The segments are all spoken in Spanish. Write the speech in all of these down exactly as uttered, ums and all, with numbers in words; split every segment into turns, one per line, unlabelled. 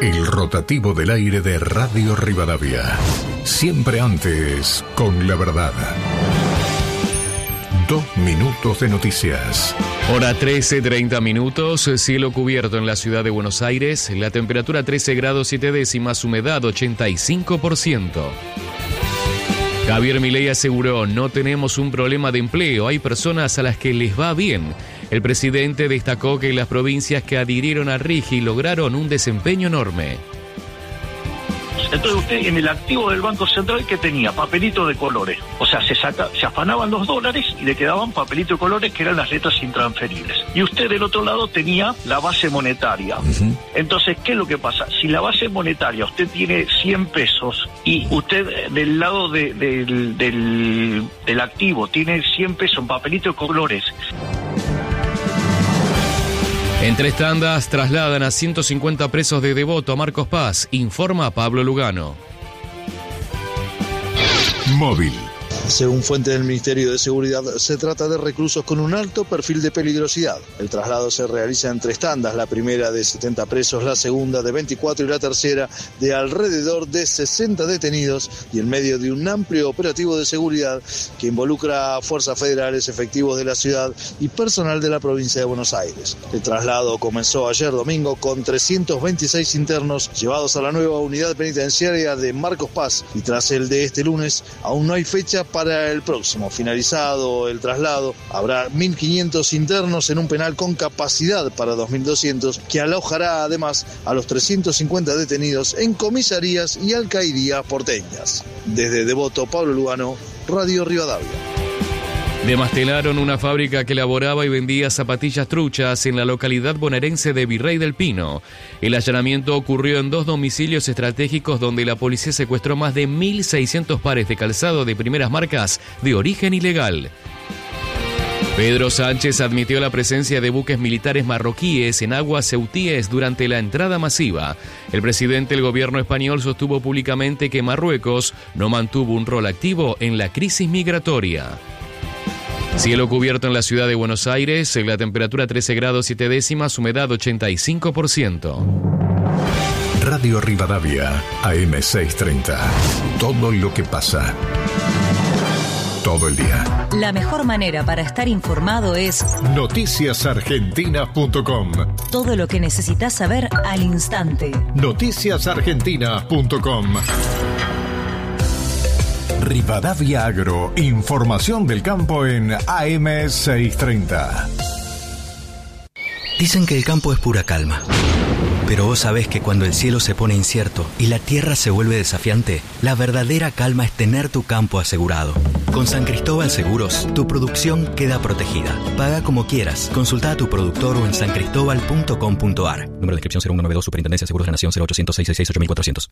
El rotativo del aire de Radio Rivadavia. Siempre antes, con la verdad. Dos minutos de noticias.
Hora trece, treinta minutos, cielo cubierto en la ciudad de Buenos Aires, la temperatura trece grados siete décimas, humedad ochenta y cinco por ciento. Javier Milei aseguró, no tenemos un problema de empleo, hay personas a las que les va bien. El presidente destacó que las provincias que adhirieron a RIGI lograron un desempeño enorme.
Entonces usted en el activo del Banco Central, ¿qué tenía? Papelito de colores. O sea, se saca, se afanaban los dólares y le quedaban papelito de colores que eran las letras intransferibles. Y usted del otro lado tenía la base monetaria. Uh-huh. Entonces, ¿qué es lo que pasa? Si la base monetaria, usted tiene cien pesos y usted del lado de, de, del, del, del activo tiene cien pesos en papelito de colores.
En tres tandas trasladan a ciento cincuenta presos de Devoto a Marcos Paz, informa Pablo Lugano.
Móvil.
Según fuentes del Ministerio de Seguridad, se trata de reclusos con un alto perfil de peligrosidad. El traslado se realiza en tres tandas, la primera de setenta presos, la segunda de veinticuatro y la tercera de alrededor de sesenta detenidos, y en medio de un amplio operativo de seguridad que involucra a fuerzas federales, efectivos de la ciudad y personal de la provincia de Buenos Aires. El traslado comenzó ayer domingo con trescientos veintiséis internos llevados a la nueva unidad penitenciaria de Marcos Paz, y tras el de este lunes aún no hay fecha para el próximo. Finalizado el traslado, habrá mil quinientos internos en un penal con capacidad para dos mil doscientos, que alojará además a los trescientos cincuenta detenidos en comisarías y alcaldías porteñas. Desde Devoto, Pablo Lugano, Radio Rivadavia.
Demastelaron una fábrica que elaboraba y vendía zapatillas truchas en la localidad bonaerense de Virrey del Pino. El allanamiento ocurrió en dos domicilios estratégicos donde la policía secuestró más de mil seiscientos pares de calzado de primeras marcas de origen ilegal. Pedro Sánchez admitió la presencia de buques militares marroquíes en aguas ceutíes durante la entrada masiva. El presidente del gobierno español sostuvo públicamente que Marruecos no mantuvo un rol activo en la crisis migratoria. Cielo cubierto en la ciudad de Buenos Aires, la temperatura trece grados siete décimas, humedad ochenta y cinco por ciento.
Radio Rivadavia, A M seiscientos treinta. Todo lo que pasa. Todo el día.
La mejor manera para estar informado es
noticias argentinas punto com.
Todo lo que necesitas saber al instante.
noticias argentinas punto com. Rivadavia Agro, información del campo en A M seiscientos treinta.
Dicen que el campo es pura calma. Pero vos sabés que cuando el cielo se pone incierto y la tierra se vuelve desafiante, la verdadera calma es tener tu campo asegurado. Con San Cristóbal Seguros, tu producción queda protegida. Paga como quieras. Consulta a tu productor o en san cristóbal punto com punto a r. Número de inscripción cero uno noventa y dos, Superintendencia de Seguros de la Nación, cero ochocientos, seiscientos sesenta y seis, ocho mil cuatrocientos.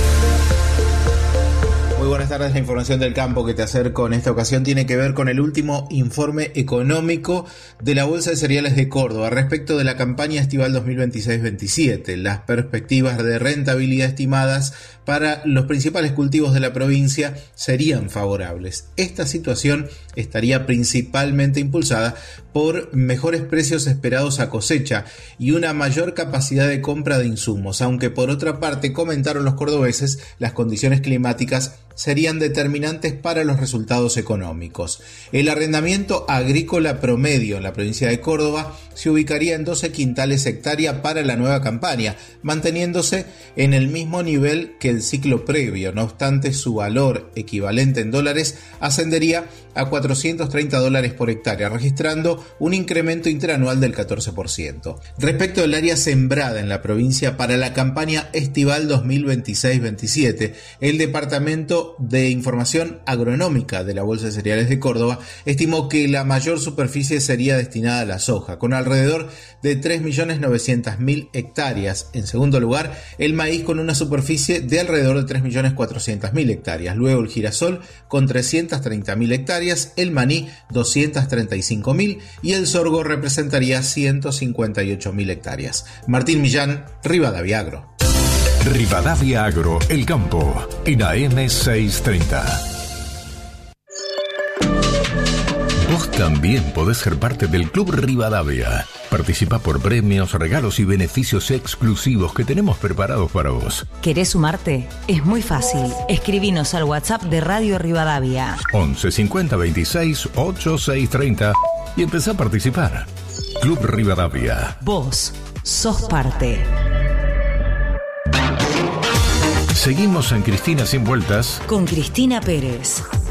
Muy buenas tardes. La información del campo que te acerco en esta ocasión tiene que ver con el último informe económico de la Bolsa de Cereales de Córdoba respecto de la campaña estival dos mil veintiséis veintisiete. Las perspectivas de rentabilidad estimadas para los principales cultivos de la provincia serían favorables. Esta situación estaría principalmente impulsada por mejores precios esperados a cosecha y una mayor capacidad de compra de insumos, aunque por otra parte, comentaron los cordobeses, las condiciones climáticas serían determinantes para los resultados económicos. El arrendamiento agrícola promedio en la provincia de Córdoba se ubicaría en doce quintales hectárea para la nueva campaña, manteniéndose en el mismo nivel que el ciclo previo. No obstante, su valor equivalente en dólares ascendería a cuatrocientos treinta dólares por hectárea, registrando un incremento interanual del catorce por ciento. Respecto del área sembrada en la provincia para la campaña estival dos mil veintiséis veintisiete, el Departamento de Información Agronómica de la Bolsa de Cereales de Córdoba estimó que la mayor superficie sería destinada a la soja, con alrededor de tres millones novecientas mil hectáreas. En segundo lugar, el maíz con una superficie de alrededor de tres millones cuatrocientas mil hectáreas. Luego el girasol con trescientas treinta mil hectáreas, el maní doscientas treinta y cinco mil y el sorgo representaría ciento cincuenta y ocho mil hectáreas. Martín Millán, Rivadavia Agro.
Rivadavia Agro, el campo, en A M seiscientos treinta. Vos También podés ser parte del Club Rivadavia. Participa por premios, regalos y beneficios exclusivos que tenemos preparados para vos.
¿Querés sumarte? Es muy fácil. Escribinos al WhatsApp de Radio Rivadavia.
once cincuenta veintiséis ochenta y seis treinta y empezá a participar. Club Rivadavia.
Vos sos parte.
Seguimos en Cristina Sin Vueltas
Con Cristina Pérez.